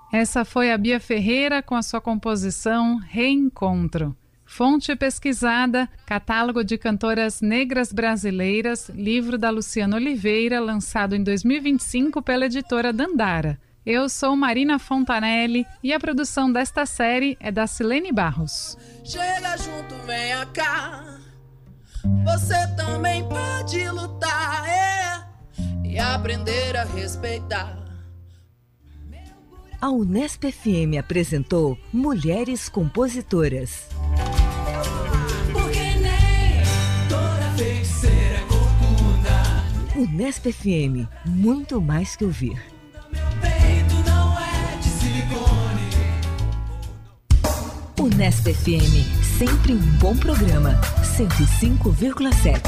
Essa foi a Bia Ferreira com a sua composição Reencontro. Fonte pesquisada, Catálogo de Cantoras Negras Brasileiras, livro da Luciana Oliveira, lançado em 2025 pela editora Dandara. Eu sou Marina Fontanelli e a produção desta série é da Silene Barros. Chega junto, venha cá, você também pode lutar, e aprender a respeitar. A Unesp FM apresentou Mulheres Compositoras. Porque nem toda feiticeira é corcunda. Unesp FM, muito mais que ouvir. Meu peito não é de silicone. Unesp FM, sempre um bom programa. 105,7.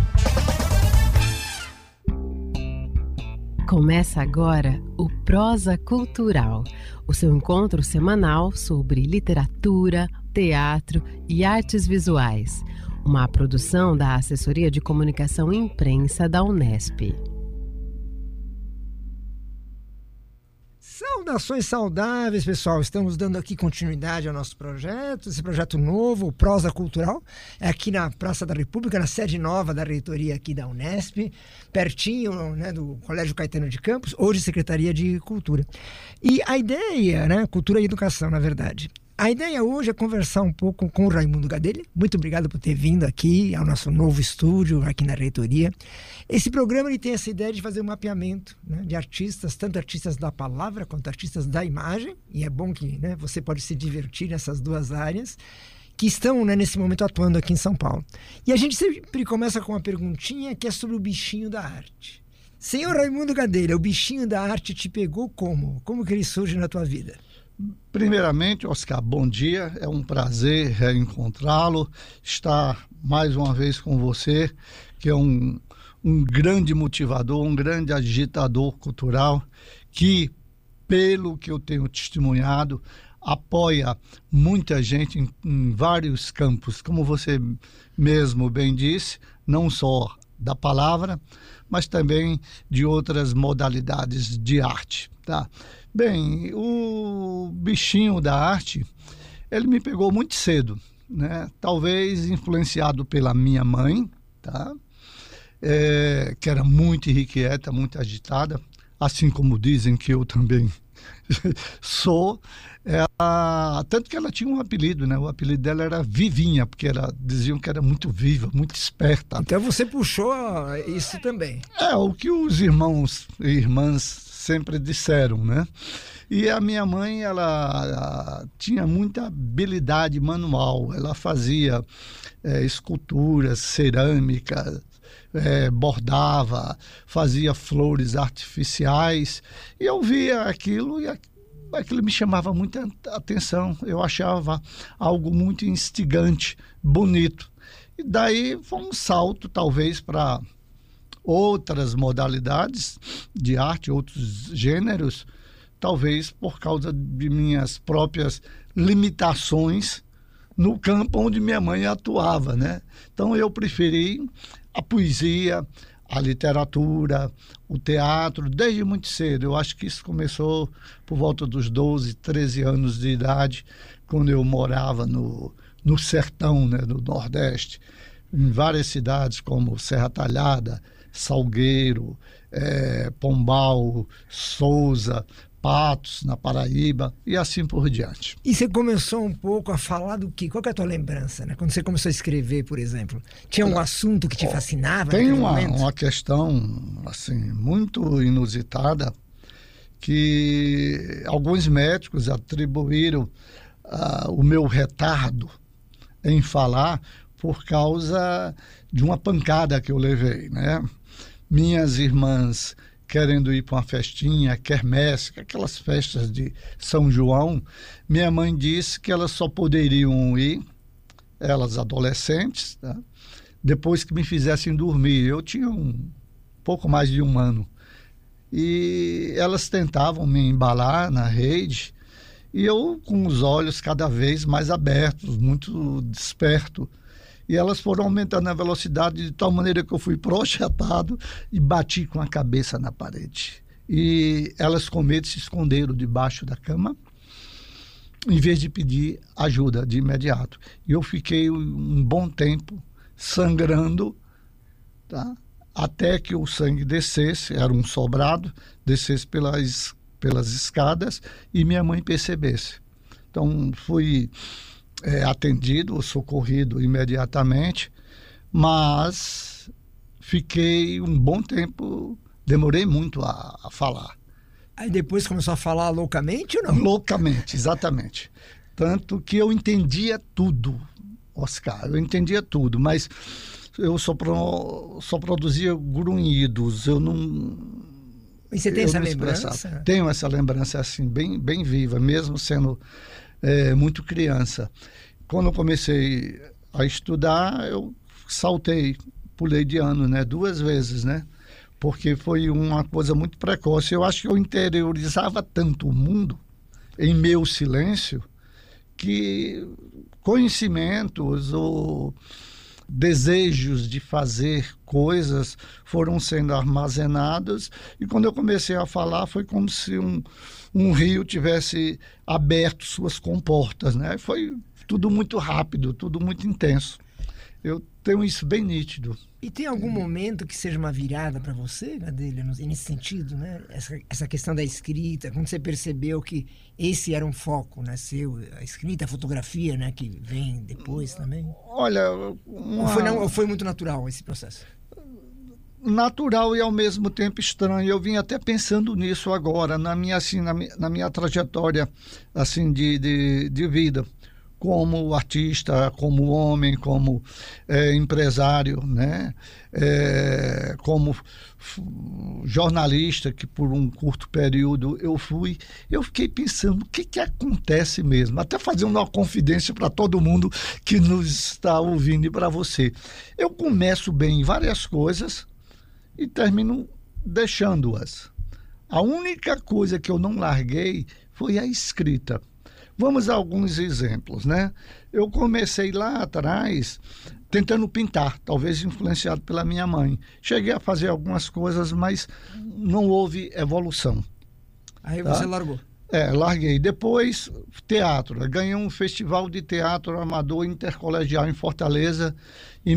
Começa agora o Prosa Cultural, o seu encontro semanal sobre literatura, teatro e artes visuais. Uma produção da Assessoria de Comunicação e Imprensa da Unesp. Saudações saudáveis, pessoal. Estamos dando aqui continuidade ao nosso projeto, esse projeto novo, o Prosa Cultural, é aqui na Praça da República, na sede nova da reitoria aqui da Unesp, pertinho, né, do Colégio Caetano de Campos, hoje Secretaria de Cultura. E a ideia, né, cultura e educação, na verdade. A ideia hoje é conversar um pouco com o Raimundo Gadelha. Muito obrigado por ter vindo aqui ao nosso novo estúdio, aqui na reitoria. Esse programa ele tem essa ideia de fazer um mapeamento, né, de artistas, tanto artistas da palavra quanto artistas da imagem. E é bom que, né, você pode se divertir nessas duas áreas que estão, né, nesse momento atuando aqui em São Paulo. E a gente sempre começa com uma perguntinha que é sobre o bichinho da arte. Senhor Raimundo Gadelha, o bichinho da arte te pegou como? Como que ele surge na tua vida? Primeiramente, Oscar, bom dia, é um prazer reencontrá-lo, estar mais uma vez com você, que é um grande motivador, um grande agitador cultural, que, pelo que eu tenho testemunhado, apoia muita gente em vários campos, como você mesmo bem disse, não só da palavra, mas também de outras modalidades de arte, tá? Bem, o bichinho da arte, ele me pegou muito cedo, né? Talvez influenciado pela minha mãe, tá? Que era muito irrequieta, muito agitada, assim como dizem que eu também sou. Tanto que ela tinha um apelido, né? O apelido dela era Vivinha, porque diziam que era muito viva, muito esperta. Então você puxou isso também. O que os irmãos e irmãs sempre disseram, né? E a minha mãe, ela tinha muita habilidade manual, ela fazia esculturas, cerâmica, bordava, fazia flores artificiais, e eu via aquilo e aquilo me chamava muita atenção, eu achava algo muito instigante, bonito. E daí foi um salto, talvez, para outras modalidades de arte, outros gêneros, talvez por causa de minhas próprias limitações no campo onde minha mãe atuava, né? Então eu preferi a poesia, a literatura, o teatro, desde muito cedo. Eu acho que isso começou por volta dos 12, 13 anos de idade, quando eu morava no sertão, né, do Nordeste, em várias cidades como Serra Talhada, Salgueiro, Pombal, Souza, Patos, na Paraíba, e assim por diante. E você começou um pouco a falar do quê? Qual que é a tua lembrança, né? Quando você começou a escrever, por exemplo, tinha um assunto que te fascinava? Tem uma questão assim, muito inusitada, que alguns médicos atribuíram o meu retardo em falar por causa de uma pancada que eu levei, né? Minhas irmãs querendo ir para uma festinha, quermesse, aquelas festas de São João, minha mãe disse que elas só poderiam ir, elas adolescentes, tá? Depois que me fizessem dormir. Eu tinha pouco mais de 1 ano. E elas tentavam me embalar na rede, e eu com os olhos cada vez mais abertos, muito desperto. E elas foram aumentando a velocidade de tal maneira que eu fui projetado e bati com a cabeça na parede. e elas com medo se esconderam debaixo da cama, em vez de pedir ajuda de imediato. E eu fiquei um bom tempo sangrando, tá? Até que o sangue descesse, era um sobrado, descesse pelas escadas e minha mãe percebesse. Então fui atendido, socorrido imediatamente, mas fiquei um bom tempo, demorei muito a falar. Aí depois começou a falar loucamente ou não? Loucamente, exatamente. Tanto que eu entendia tudo, Oscar, eu entendia tudo, mas eu só produzia grunhidos, eu não... E você tem essa lembrança? Tenho essa lembrança assim, bem viva, mesmo sendo muito criança. Quando eu comecei a estudar, eu pulei de ano, né? 2 vezes, né? Porque foi uma coisa muito precoce. Eu acho que eu interiorizava tanto o mundo em meu silêncio que conhecimentos ou desejos de fazer coisas foram sendo armazenados, e quando eu comecei a falar foi como se um rio tivesse aberto suas comportas, né? Foi tudo muito rápido, tudo muito intenso. Eu tenho isso bem nítido. E tem algum momento que seja uma virada para você, Gadelha, nesse sentido, né? Essa questão da escrita, quando você percebeu que esse era um foco, né, seu, a escrita, a fotografia, né, que vem depois também? Olha, ou foi muito natural esse processo? Natural e ao mesmo tempo estranho. Eu vim até pensando nisso agora, na minha trajetória assim, de vida. Como artista, como homem, como empresário, né? Como jornalista, que por um curto período eu fiquei pensando o que acontece mesmo, até fazendo uma confidência para todo mundo que nos está ouvindo e para você. Eu começo bem em várias coisas e termino deixando-as. A única coisa que eu não larguei foi a escrita. Vamos a alguns exemplos, né? Eu comecei lá atrás tentando pintar, talvez influenciado pela minha mãe. Cheguei a fazer algumas coisas, mas não houve evolução. Aí você largou? Larguei. Depois, teatro. Ganhei um festival de teatro amador intercolegial em Fortaleza em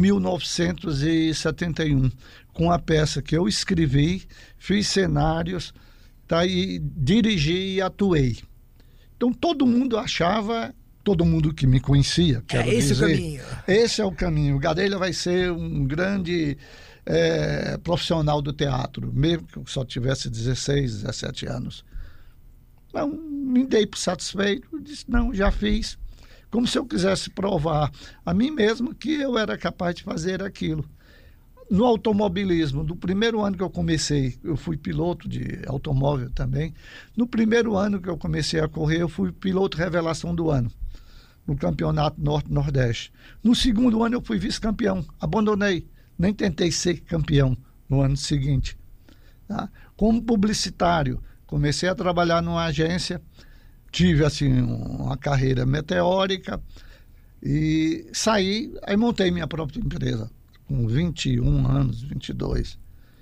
1971, com a peça que eu escrevi, fiz cenários, tá? E dirigi e atuei. Então todo mundo achava, todo mundo que me conhecia, quero dizer, esse é o caminho. O Gadelha vai ser um grande profissional do teatro, mesmo que eu só tivesse 16, 17 anos. Não, me dei por satisfeito, disse, não, já fiz. Como se eu quisesse provar a mim mesmo que eu era capaz de fazer aquilo. No automobilismo, no primeiro ano que eu comecei, eu fui piloto de automóvel também. No primeiro ano que eu comecei a correr, eu fui piloto revelação do ano, no campeonato Norte-Nordeste. No segundo ano eu fui vice-campeão, abandonei, nem tentei ser campeão no ano seguinte. Tá? Como publicitário, comecei a trabalhar numa agência, tive assim uma carreira meteórica e saí, aí montei minha própria empresa. Com 21 anos, 22.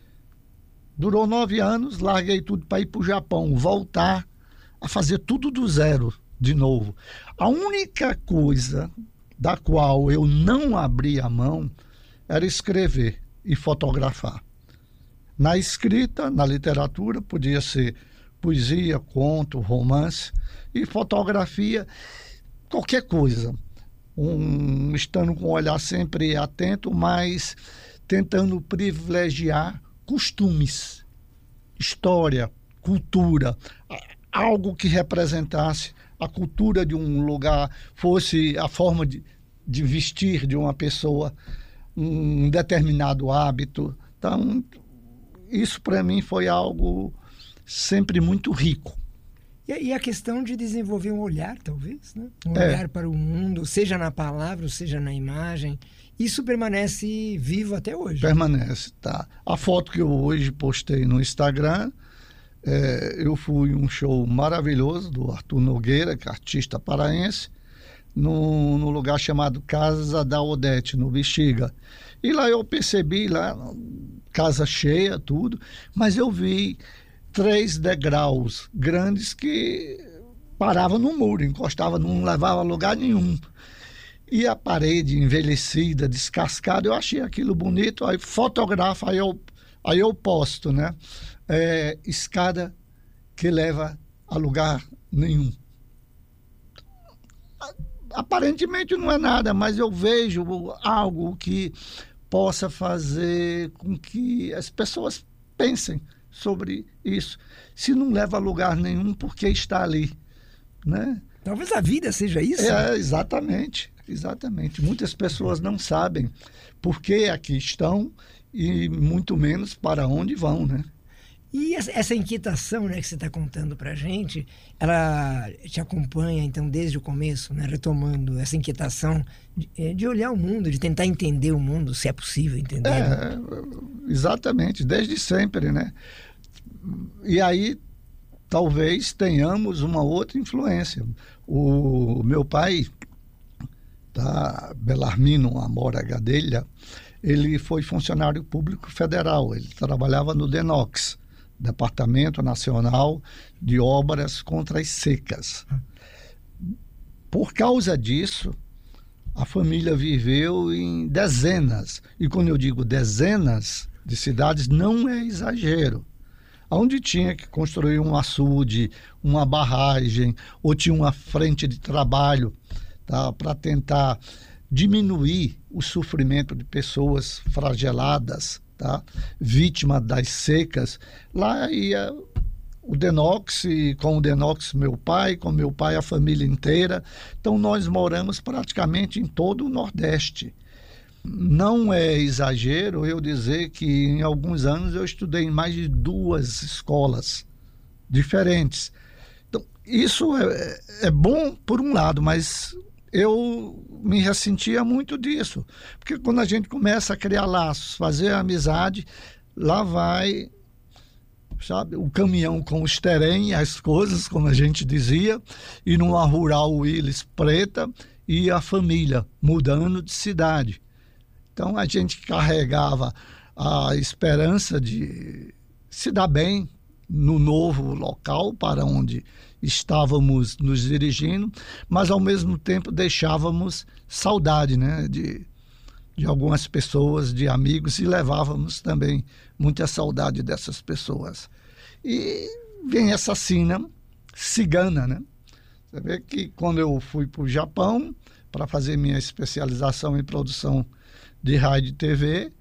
Durou 9 anos, larguei tudo para ir para o Japão, voltar a fazer tudo do zero de novo. A única coisa da qual eu não abri a mão era escrever e fotografar. Na escrita, na literatura, podia ser poesia, conto, romance, e fotografia, qualquer coisa. Estando com o olhar sempre atento, mas tentando privilegiar costumes, história, cultura, algo que representasse a cultura de um lugar, fosse a forma de vestir de uma pessoa, um determinado hábito. Então, isso para mim foi algo sempre muito rico. E a questão de desenvolver um olhar, talvez, né? Um olhar para o mundo, seja na palavra, seja na imagem. Isso permanece vivo até hoje. Permanece, tá. A foto que eu hoje postei no Instagram, eu fui em um show maravilhoso do Arthur Nogueira, que é artista paraense, no lugar chamado Casa da Odete, no Bexiga. E lá eu percebi, lá, casa cheia, tudo, mas eu vi 3 degraus grandes que paravam no muro, encostava, não levava a lugar nenhum. E a parede envelhecida, descascada, eu achei aquilo bonito, aí fotografo, aí eu posto, né? Escada que leva a lugar nenhum. Aparentemente não é nada, mas eu vejo algo que possa fazer com que as pessoas pensem sobre isso. Se não leva a lugar nenhum, por que está ali? Né? Talvez a vida seja isso. Exatamente. Muitas pessoas não sabem por que aqui estão e muito menos para onde vão, né? E essa inquietação, né, que você está contando para a gente, ela te acompanha, então, desde o começo, né, retomando essa inquietação de olhar o mundo, de tentar entender o mundo, se é possível entender. Né? Exatamente, desde sempre, né? E aí, talvez tenhamos uma outra influência. O meu pai, Belarmino Amora Gadelha, ele foi funcionário público federal, ele trabalhava no DENOX, Departamento Nacional de Obras contra as Secas. Por causa disso, a família viveu em dezenas, e quando eu digo dezenas de cidades, não é exagero. Onde tinha que construir um açude, uma barragem, ou tinha uma frente de trabalho, tá, para tentar diminuir o sofrimento de pessoas flageladas, tá, vítima das secas, lá ia o DENOX, e com o DENOX com meu pai a família inteira. Então nós moramos praticamente em todo o Nordeste. Não é exagero eu dizer que em alguns anos eu estudei em mais de 2 escolas diferentes. Então isso é bom por um lado, mas eu me ressentia muito disso, porque quando a gente começa a criar laços, fazer amizade, lá vai, sabe, o caminhão com os terem, as coisas, como a gente dizia, e numa rural Willis preta, e a família mudando de cidade. Então a gente carregava a esperança de se dar bem no novo local para onde estávamos nos dirigindo, mas ao mesmo tempo deixávamos saudade, né, de algumas pessoas, de amigos, e levávamos também muita saudade dessas pessoas. E vem essa sina cigana, né? Você vê que quando eu fui para o Japão para fazer minha especialização em produção de rádio e TV,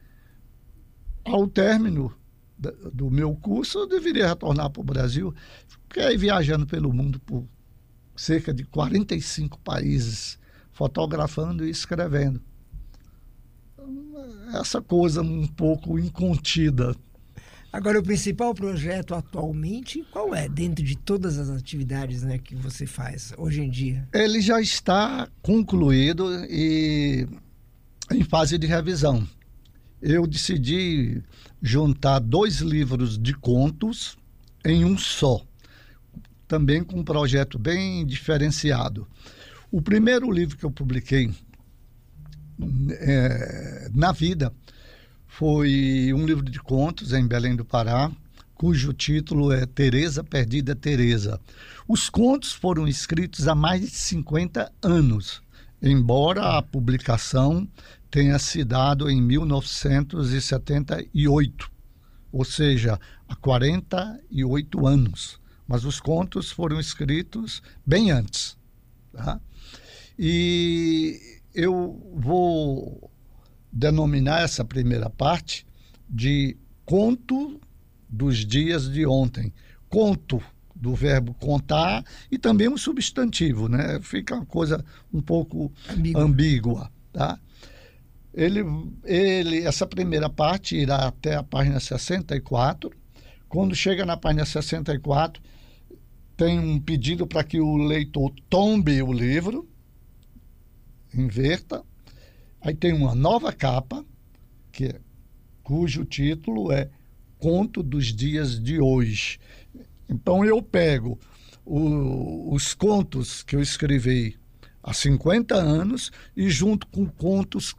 ao término do meu curso, eu deveria retornar para o Brasil. Fiquei viajando pelo mundo por cerca de 45 países, fotografando e escrevendo. Essa coisa um pouco incontida. Agora, o principal projeto atualmente, qual é, dentro de todas as atividades, né, que você faz hoje em dia? Ele já está concluído e em fase de revisão. Eu decidi juntar 2 livros de contos em um só, também com um projeto bem diferenciado. O primeiro livro que eu publiquei na vida foi um livro de contos em Belém do Pará, cujo título é Teresa Perdida Teresa. Os contos foram escritos há mais de 50 anos, embora a publicação tenha se dado em 1978, ou seja, há 48 anos. Mas os contos foram escritos bem antes. Tá? E eu vou denominar essa primeira parte de Conto dos Dias de Ontem. Conto do verbo contar e também um substantivo, né? Fica uma coisa um pouco ambígua, tá? Essa primeira parte irá até a página 64. Quando chega na página 64, tem um pedido para que o leitor tombe o livro, inverta. Aí tem uma nova capa, cujo título é Conto dos Dias de Hoje. Então eu pego os contos que eu escrevi há 50 anos e junto com contos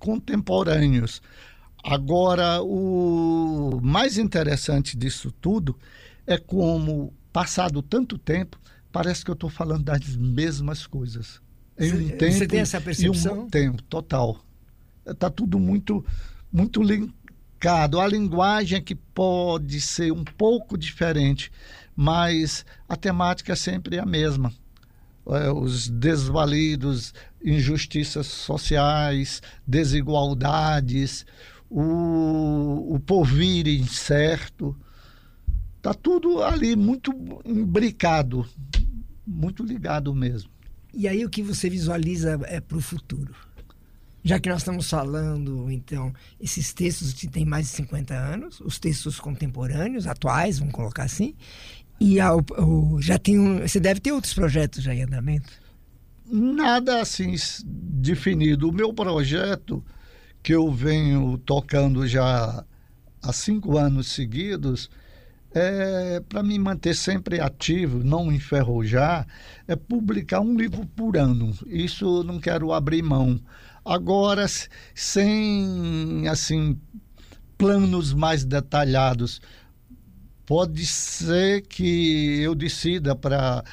contemporâneos. Agora, o mais interessante disso tudo é como, passado tanto tempo, parece que eu estou falando das mesmas coisas. Em um tempo, você tem essa percepção? Em um tempo, total. Está tudo muito, muito linkado. A linguagem é que pode ser um pouco diferente, mas a temática é sempre a mesma. Os desvalidos, injustiças sociais, desigualdades, o porvir incerto. Está tudo ali muito imbricado, muito ligado mesmo. E aí o que você visualiza é para o futuro? Já que nós estamos falando, então, esses textos que têm mais de 50 anos, os textos contemporâneos, atuais, vamos colocar assim, e já tem você deve ter outros projetos já em andamento? Nada assim definido. O meu projeto, que eu venho tocando já há 5 anos seguidos, para me manter sempre ativo, não enferrujar, é publicar um livro por ano. Isso eu não quero abrir mão. Agora, sem assim planos mais detalhados, pode ser que eu decida para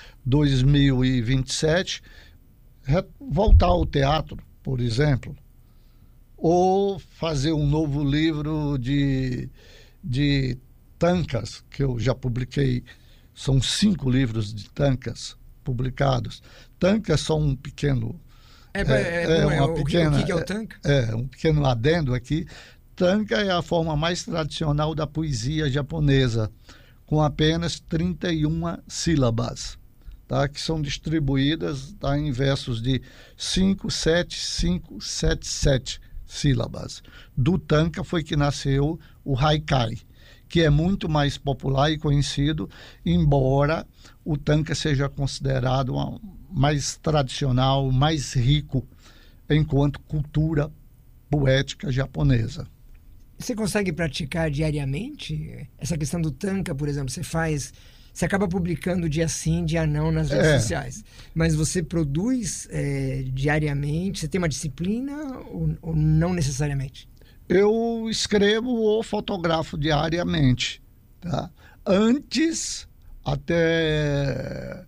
2027 voltar ao teatro, por exemplo, ou fazer um novo livro de tankas, que eu já publiquei. São 5 livros de tankas publicados. Tankas são um pequeno... O que é o tanka? Um pequeno adendo aqui. Tanka é a forma mais tradicional da poesia japonesa, com apenas 31 sílabas, tá? Que são distribuídas, tá, em versos de 5, 7, 5, 7, 7 sílabas. Do tanka foi que nasceu o haikai, que é muito mais popular e conhecido, embora o tanka seja considerado mais tradicional, mais rico enquanto cultura poética japonesa. Você consegue praticar diariamente? Essa questão do tanka, por exemplo, você acaba publicando dia sim, dia não nas redes sociais, mas você produz diariamente? Você tem uma disciplina ou não necessariamente? Eu escrevo ou fotografo diariamente, tá? Antes, até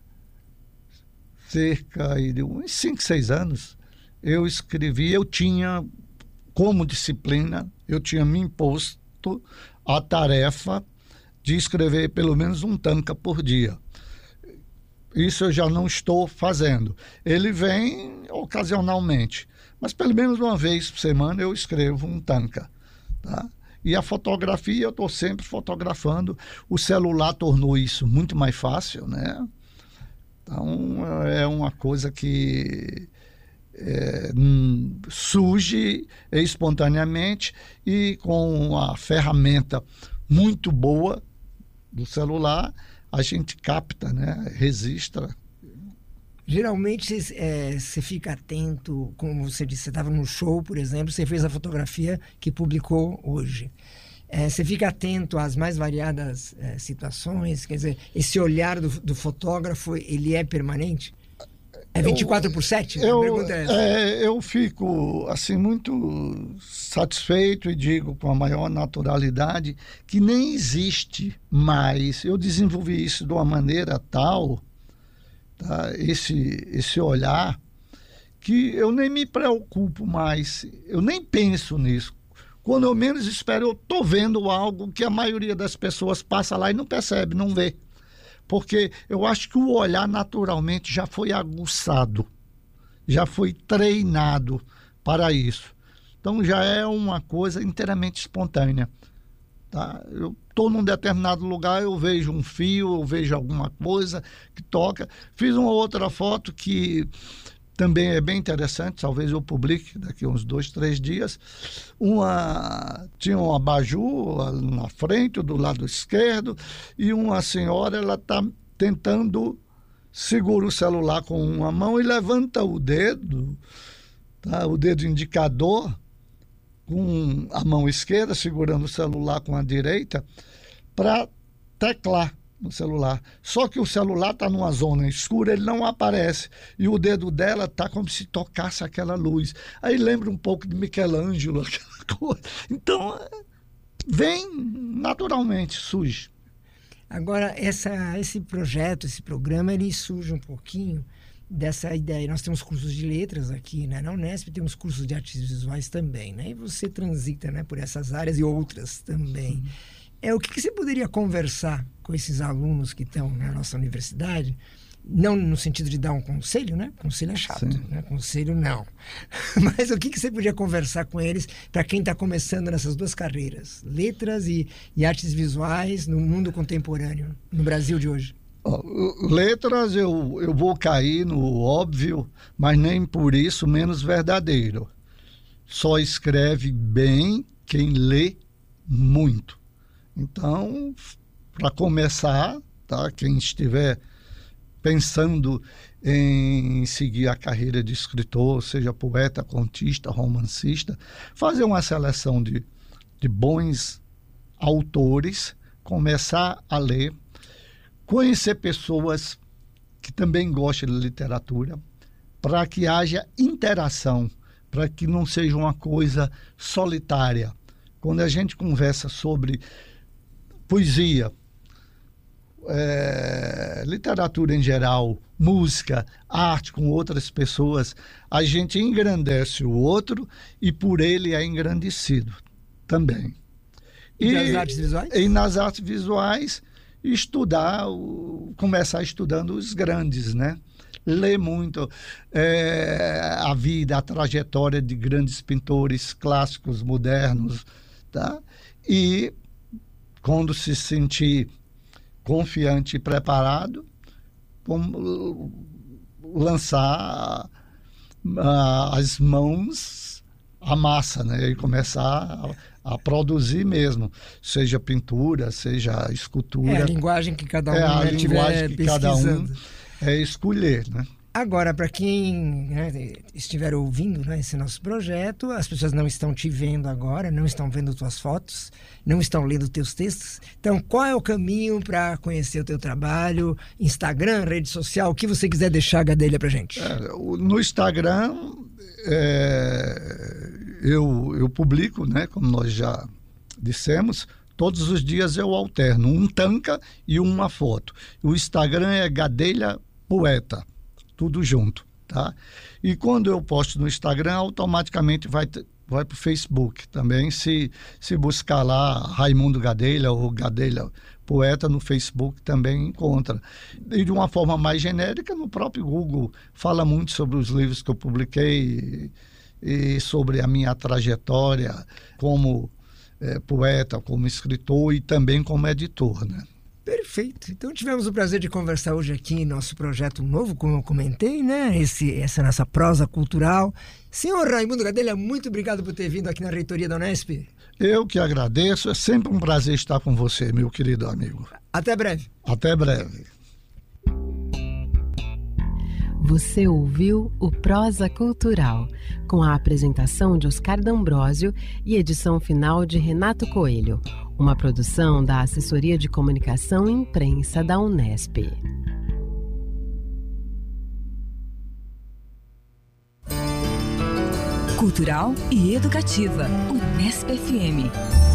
cerca de uns 5, 6 anos, eu escrevia, eu tinha como disciplina, eu tinha me imposto a tarefa de escrever pelo menos um tanka por dia. Isso eu já não estou fazendo. Ele vem ocasionalmente, mas pelo menos uma vez por semana eu escrevo um tanka, tá? E a fotografia, eu estou sempre fotografando. O celular tornou isso muito mais fácil, né? Então, é uma coisa que surge espontaneamente, e com a ferramenta muito boa do celular, a gente capta, né? Registra. Geralmente você fica atento, como você disse, você estava num show, por exemplo, você fez a fotografia que publicou hoje. Você fica atento às mais variadas situações, quer dizer, esse olhar do fotógrafo, ele é permanente? É 24/7? A pergunta é essa. Eu fico assim muito satisfeito e digo com a maior naturalidade que nem existe mais. Eu desenvolvi isso de uma maneira tal, tá? Esse olhar, que eu nem me preocupo mais, eu nem penso nisso. Quando eu menos espero, eu estou vendo algo que a maioria das pessoas passa lá e não percebe, não vê. Porque eu acho que o olhar naturalmente já foi aguçado, já foi treinado para isso. Então já é uma coisa inteiramente espontânea, tá? Eu estou num determinado lugar, eu vejo um fio, eu vejo alguma coisa que toca. Fiz uma outra foto que também é bem interessante, talvez eu publique daqui a uns 2, 3 dias. Tinha um abajur na frente, do lado esquerdo, e uma senhora, ela está tentando segurar o celular com uma mão e levanta o dedo, tá? O dedo indicador, com a mão esquerda, segurando o celular com a direita, para teclar no celular. Só que o celular está numa zona escura, ele não aparece, e o dedo dela está como se tocasse aquela luz. Aí lembra um pouco de Michelangelo, aquela coisa. Então vem naturalmente, surge. Agora, esse projeto, esse programa, ele surge um pouquinho dessa ideia. Nós temos cursos de letras aqui, né? Na Unesp temos cursos de artes visuais também, né? E você transita, né, por essas áreas e outras também. O que você poderia conversar com esses alunos que estão na nossa universidade? Não no sentido de dar um conselho, né? Conselho é chato, né? Conselho não. Mas o que você podia conversar com eles para quem está começando nessas duas carreiras? Letras e artes visuais no mundo contemporâneo, no Brasil de hoje. Letras eu vou cair no óbvio, mas nem por isso menos verdadeiro. Só escreve bem quem lê muito. Então, para começar, tá? Quem estiver pensando em seguir a carreira de escritor, seja poeta, contista, romancista, fazer uma seleção de bons autores, começar a ler, conhecer pessoas que também gostam de literatura, para que haja interação, para que não seja uma coisa solitária. Quando a gente conversa sobre poesia, literatura em geral, música, arte com outras pessoas, a gente engrandece o outro e por ele é engrandecido também. E nas artes visuais? E nas artes visuais, começar estudando os grandes, né? Ler muito a vida, a trajetória de grandes pintores clássicos, modernos, tá? E quando se sentir confiante e preparado, lançar as mãos à massa, né? E começar a produzir mesmo, seja pintura, seja escultura. É a linguagem que cada um estiver pesquisando. Cada um escolher, né? Agora, para quem, né, estiver ouvindo, né, esse nosso projeto, as pessoas não estão te vendo agora, não estão vendo tuas fotos, não estão lendo teus textos. Então, qual é o caminho para conhecer o teu trabalho? Instagram, rede social, o que você quiser deixar, Gadelha, para gente? No Instagram, eu publico, né, como nós já dissemos, todos os dias eu alterno um tanca e uma foto. O Instagram é Gadelha Poeta. Tudo junto, tá? E quando eu posto no Instagram, automaticamente vai para o Facebook também. Se buscar lá Raimundo Gadelha ou Gadelha Poeta no Facebook, também encontra. E de uma forma mais genérica, no próprio Google, fala muito sobre os livros que eu publiquei e sobre a minha trajetória como poeta, como escritor e também como editor, né? Perfeito. Então tivemos o prazer de conversar hoje aqui em nosso projeto novo, como eu comentei, né? Essa nossa prosa cultural. Senhor Raimundo Gadelha, muito obrigado por ter vindo aqui na reitoria da Unesp. Eu que agradeço. É sempre um prazer estar com você, meu querido amigo. Até breve. Até breve. Você ouviu o Prosa Cultural, com a apresentação de Oscar D'Ambrosio e edição final de Renato Coelho, uma produção da Assessoria de Comunicação e Imprensa da Unesp. Cultural e educativa. Unesp FM.